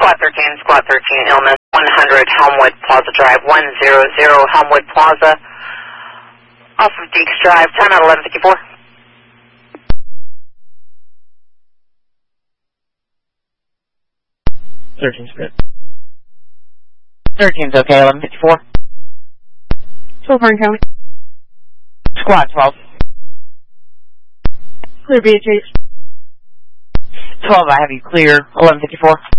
Squad 13, Illness 100, Helmwood Plaza Drive, 100 Helmwood Plaza, off of Deeks Drive, time out 11:54. Good. 13's okay, 11:54. 12 Orange County. Squad 12. Clear BHH. 12, I have you clear, 11:54.